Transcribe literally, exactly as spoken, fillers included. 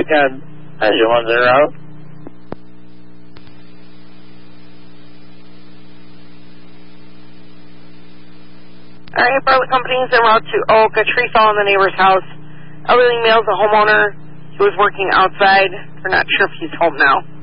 Lincoln, engine one zero. All right, Bartlett Company's en route to Oak. A tree fell in the neighbor's house. Elderly male's a homeowner. He was working outside. We're not sure if he's home now.